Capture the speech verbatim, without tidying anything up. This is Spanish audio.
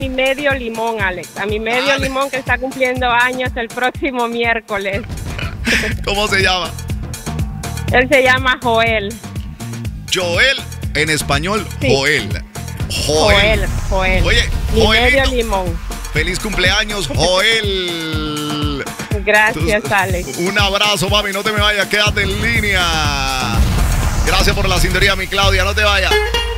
mi medio limón, Alex. A mi medio Dale. limón que está cumpliendo años el próximo miércoles. ¿Cómo se llama? Él se llama Joel. Joel, en español, Sí. Joel. Joel, Joel. Oye, mi Joelito. medio limón. Feliz cumpleaños, Joel. Gracias, Tus- Alex. Un abrazo, mami, no te me vayas, quédate en línea. Gracias por la sintonía, mi Claudia, no te vayas.